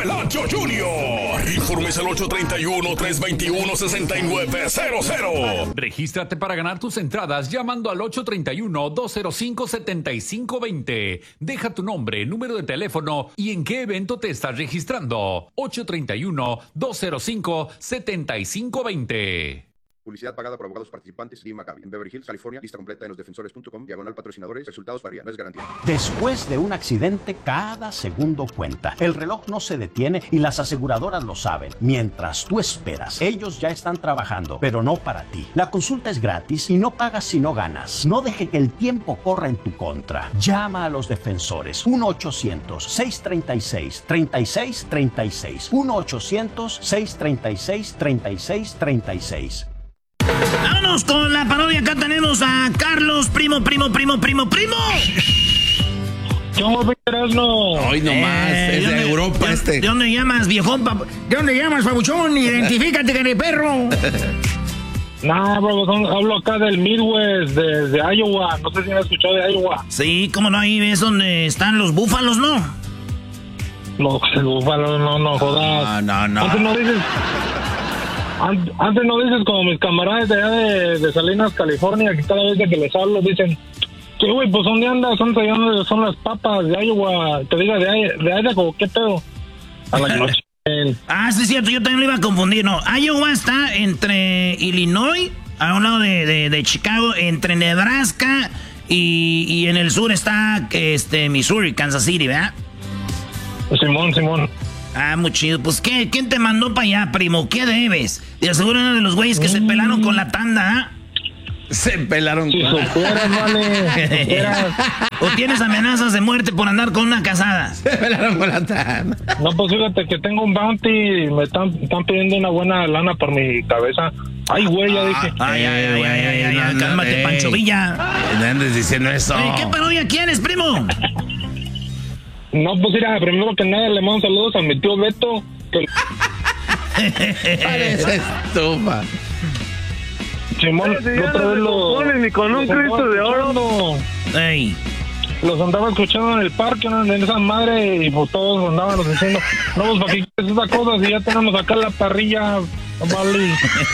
Pelayo Jr. Informes al 831-321-6900. Regístrate para ganar tus entradas llamando al 831-205-7520. Deja tu nombre, número de teléfono y en qué evento te estás registrando. 831-205-7520. Publicidad pagada por abogados participantes. Lee Maccabi. En Beverly Hills, California. Lista completa en losdefensores.com. /patrocinadores. Resultados varían. No es garantía. Después de un accidente, cada segundo cuenta. El reloj no se detiene y las aseguradoras lo saben. Mientras tú esperas, ellos ya están trabajando, pero no para ti. La consulta es gratis y no pagas si no ganas. No deje que el tiempo corra en tu contra. Llama a los defensores. 1-800-636-3636. 1-800-636-3636. Vámonos con la parodia. Acá tenemos a Carlos, primo. ¿Cómo verás, no? Hoy nomás, es de Europa ¿De dónde llamas, viejón? ¿De dónde llamas, pabuchón? Identifícate, que perro. Nah, bro, hablo acá del Midwest, de Iowa. No sé si me has escuchado de Iowa. Sí, cómo no, ahí ves donde están los búfalos, ¿no? No, el búfalo, no jodas. No. Antes no dices como mis camaradas de allá de Salinas, California, que cada vez que les hablo dicen, que güey, pues ¿dónde andas? ¿Dónde son las papas de Iowa? Te diga de Idaho, ¿qué pedo? A la noche. Ah, sí es cierto, yo también lo iba a confundir, no. Iowa está entre Illinois, a un lado de Chicago, entre Nebraska y en el sur está Missouri, Kansas City, ¿verdad? Simón. Ah, muy chido. Pues, ¿quién te mandó para allá, primo? ¿Qué debes? Y aseguro uno de los güeyes que se pelaron con la tanda, ¿ah? Se pelaron con la tanda. Vale. ¿O tienes amenazas de muerte por andar con una casada? Se pelaron con la tanda. No, pues fíjate que tengo un bounty y me están pidiendo una buena lana por mi cabeza. Ay, güey, ya dije. Ay, cálmate, Pancho Villa. No andes diciendo eso. ¿Qué parodia quieres, primo? No, pues mira, primero que nada le mando saludos a mi tío Beto. Parece estufa. Simón, otra vez ni con un Cristo de oro. Ey. Los andaba escuchando en el parque, ¿no? En esa madre, y pues todos andaban diciendo, no, pues para qué quieres esas cosas si ya tenemos acá la parrilla, vale.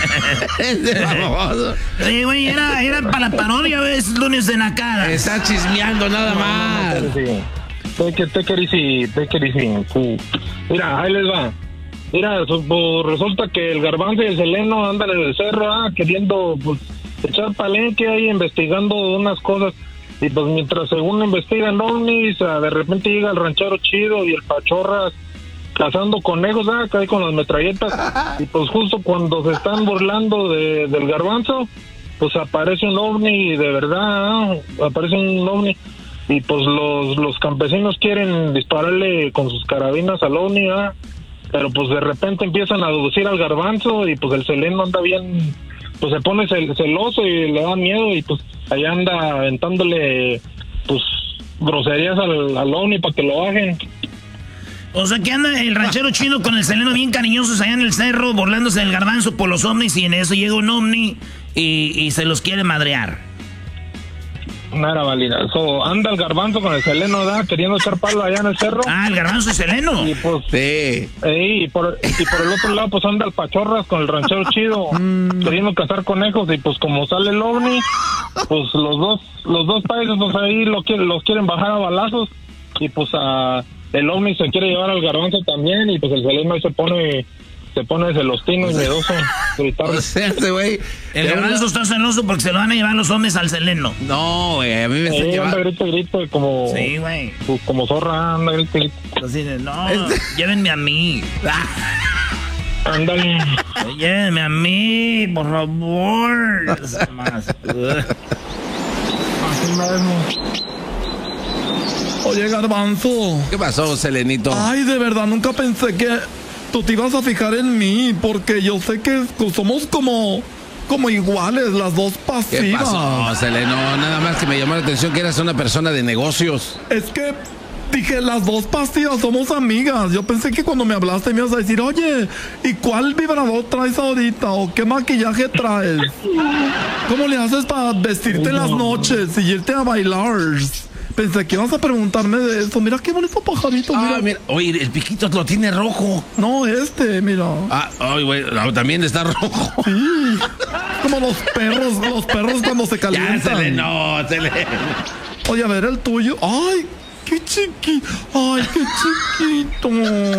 Oye, güey, era para la parodia, ¿ves? Lunes de Nacada. Está chismeando nada más. Take it easy. Mira, ahí les va. Mira, pues, resulta que el Garbanzo y el Seleno andan en el cerro, queriendo pues echar palenque ahí, investigando unas cosas. Y pues mientras según investigan ovnis, de repente llega el ranchero Chido y el Pachorras cazando conejos, que hay con las metralletas. Y pues justo cuando se están burlando del Garbanzo, pues aparece un ovni, de verdad, aparece un ovni. Y pues los campesinos quieren dispararle con sus carabinas al ovni, pero pues de repente empiezan a deducir al Garbanzo y pues el Seleno anda bien, pues se pone celoso y le da miedo y pues allá anda aventándole pues groserías al ovni para que lo bajen. O sea que anda el ranchero Chido con el Seleno bien cariñosos allá en el cerro, burlándose del Garbanzo por los ovnis, y en eso llega un ovni y se los quiere madrear. Nada válida. Anda el Garbanzo con el Seleno, queriendo echar palo allá en el cerro. El Garbanzo y Seleno. Y pues, sí. Y por el otro lado, pues anda el Pachorras con el ranchero Chido, queriendo cazar conejos. Y pues como sale el ovni, pues los dos países pues ahí los quieren bajar a balazos. Y pues el ovni se quiere llevar al Garbanzo también. Y pues el Seleno ahí se pone celostino y miedoso. O sea, ese güey. El Garbanzo está celoso porque se lo van a llevar los hombres al Seleno. No, güey, a mí me están llevando. Anda grito como. Sí, güey. Como zorra, anda grito. Así de, no, llévenme a mí. Ándale. Llévenme a mí, por favor. Así mismo. Oye, Garbanzo. ¿Qué pasó, Selenito? Ay, de verdad, nunca pensé que tú te ibas a fijar en mí, porque yo sé que somos como iguales, las dos pasivas. ¿Qué pasó, Seleno? Nada más que me llamó la atención que eras una persona de negocios. Es que dije, las dos pasivas somos amigas. Yo pensé que cuando me hablaste me ibas a decir, oye, ¿y cuál vibrador traes ahorita? ¿O qué maquillaje traes? ¿Cómo le haces para vestirte en las noches y irte a bailar? pensé que ibas a preguntarme de eso. Mira qué bonito pajarito, mira. Mira. Oye, el piquito lo tiene rojo. No, mira. Ay, güey, también está rojo. Sí. Como los perros cuando se calientan. Ya, Seleno. Oye, a ver el tuyo. Ay, qué chiquito. Ay, qué chiquito.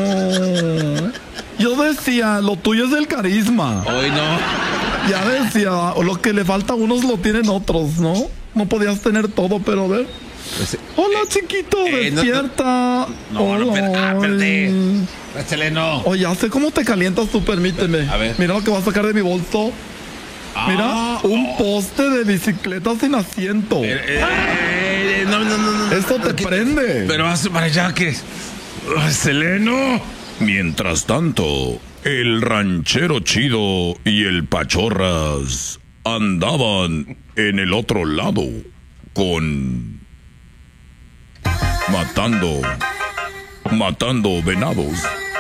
Yo decía, lo tuyo es el carisma. Hoy no. Ya decía, lo que le falta a unos lo tienen otros, ¿no? No podías tener todo, pero a ver. Hola, chiquito, despierta. No, espérate. Seleno. Oye, ya sé cómo te calientas tú, permíteme. A ver. Mira lo que voy a sacar de mi bolso. Mira, un poste de bicicleta sin asiento. No. Esto te prende. Pero vas para allá que... Seleno. Mientras tanto, el ranchero chido y el Pachorras andaban en el otro lado matando venados.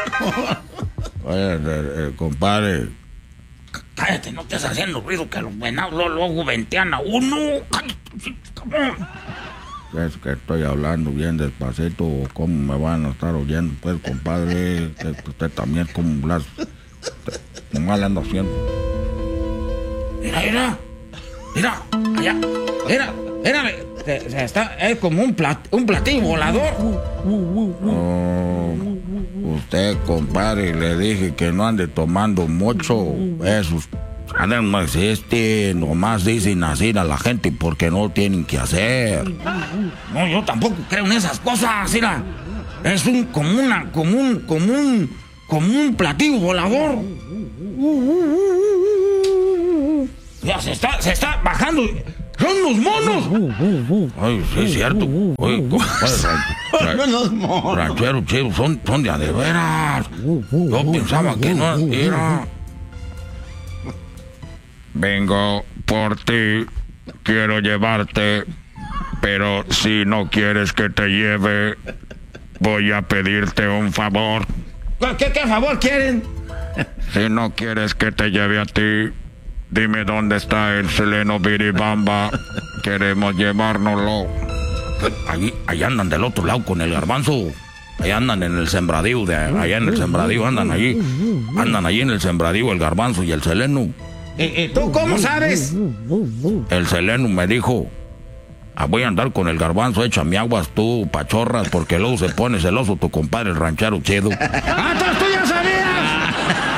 Oye, compadre. Cállate, no estés haciendo ruido que los venados luego ventean a uno. Es que estoy hablando bien despacito, ¿cómo me van a estar oyendo? Pues, compadre, que usted también como las... Nomás le ando haciendo. Mira, allá, es como un platillo volador. Usted, compadre, le dije que no ande tomando mucho, esos... No existe, nomás dicen así a la gente porque no tienen que hacer. No, yo tampoco creo en esas cosas, mira. Es como un platillo volador. Ya se está bajando. ¡Son los monos! Ay, sí es cierto. Oye, los monos. Ranchero chido, son de a de veras. Yo pensaba que no era... Vengo por ti, quiero llevarte, pero si no quieres que te lleve, voy a pedirte un favor. ¿Qué favor quieren? Si no quieres que te lleve a ti, dime dónde está el Seleno Biribamba. Queremos llevárnoslo. Ahí andan del otro lado con el garbanzo. Ahí andan en el sembradío, allá en el sembradío andan allí. Andan allí en el sembradío el garbanzo y el Seleno. ¿Tú cómo sabes? El Seleno me dijo, voy a andar con el garbanzo, échame aguas tú, Pachorras, porque luego se pone celoso tu compadre el ranchero chido. ¡Entonces tú ya sabías!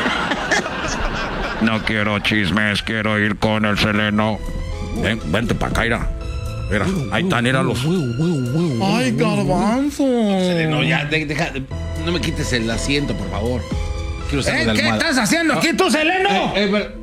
No quiero chismes, quiero ir con el Seleno. Vente pa' acá, mira, ahí están, míralos. ¡Ay, garbanzo! Seleno, ya, deja, no me quites el asiento, por favor. ¿Qué estás haciendo aquí tú, Seleno?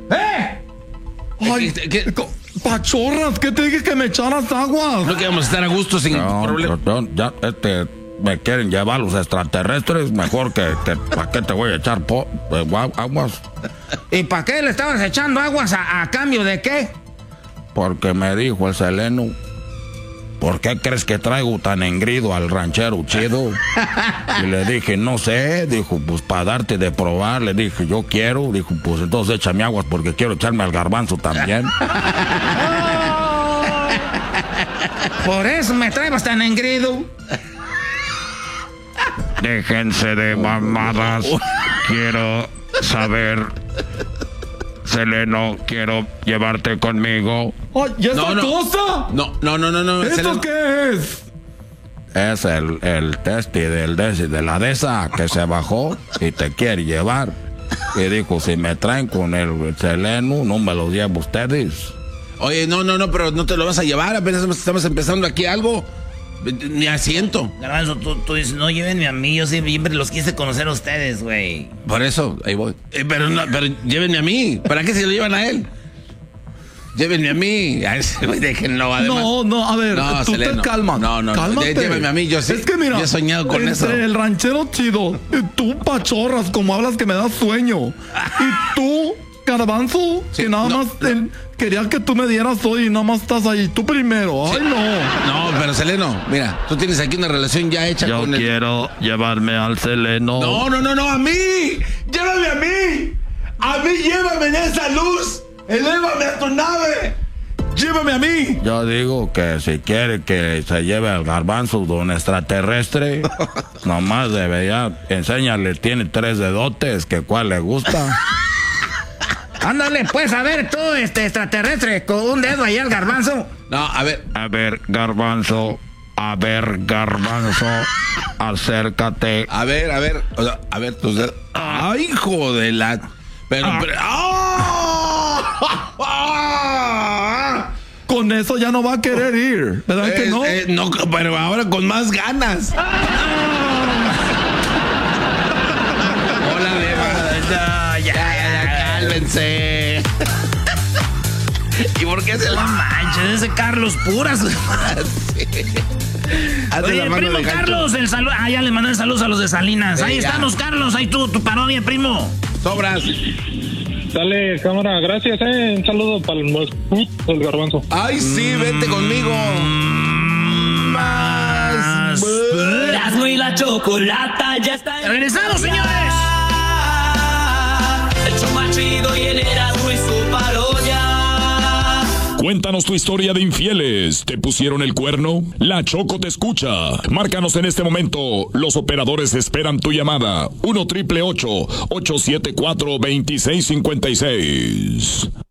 Ay, Pachorras, ¿qué te dije que me echaras aguas? No que vamos a estar a gusto sin problema. Ya, me quieren llevar los extraterrestres, mejor que ¿para qué te voy a echar aguas? ¿Y para qué le estabas echando aguas a cambio de qué? Porque me dijo el Seleno, ¿por qué crees que traigo tan engrido al ranchero chido? Y le dije, no sé. Dijo, pues para darte de probar. Le dije, yo quiero. Dijo, pues entonces échame aguas porque quiero echarme al garbanzo también. Por eso me traes tan engrido. Déjense de mamadas. Quiero saber... Seleno, quiero llevarte conmigo. ¡Ay, ¿y esa cosa? No. ¿Esto Seleno. qué es? Es el testi de la de esa que se bajó y te quiere llevar. Y dijo, si me traen con el Seleno, no me lo llevo ustedes. Oye, no, pero no te lo vas a llevar, apenas estamos empezando aquí algo. Ni asiento. Garbanzo, tú dices, no, llévenme a mí, yo siempre los quise conocer a ustedes, güey. Por eso, ahí voy. Pero llévenme a mí. ¿Para qué se lo llevan a él? Llévenme a mí. A ese güey, déjenlo, además. No, a ver, tú Seleno. te calmas. No, cálmate. Llévenme a mí, yo sí. Es que mira, yo he soñado con eso. El ranchero chido, tú, Pachorras, como hablas que me das sueño. Y tú, Garbanzo, Sí, que nada más quería que tú me dieras hoy y nada más estás ahí. Tú primero. Sí. Ay, no. No, pero Seleno, mira, tú tienes aquí una relación ya hecha con él. Yo quiero llevarme al Seleno. No, a mí. Llévame a mí. A mí llévame en esa luz. Elévame a tu nave. Llévame a mí. Yo digo que si quiere que se lleve al garbanzo de un extraterrestre, nomás debería enseñarle, tiene 3 dedotes, que cuál le gusta. Ándale, pues, a ver, tú, extraterrestre, con un dedo ahí al garbanzo. No, a ver. A ver, garbanzo, acércate. A ver, o sea, a ver tus dedos. ¡Ay, hijo de la! Pero Con eso ya no va a querer ir, ¿verdad que no? No, pero ahora con más ganas. Hola, Leva. Ya, cálmense. ¿Y por qué se la manches? Ese Carlos Puras. Oye, primo Carlos, el saludo. Ya le mandé saludos a los de Salinas. Ahí estamos, Carlos. Ahí tu parodia, primo. Sobras. Dale, cámara, gracias, un saludo para el garbanzo. Ay, sí, vente conmigo. Más. Erasmo y la Chocolata ya está. ¡Regresamos, señores! El show más chido y el Erasmo y su parodia. Cuéntanos tu historia de infieles. ¿Te pusieron el cuerno? La Choco te escucha. Márcanos en este momento. Los operadores esperan tu llamada. 1-888-874-2656.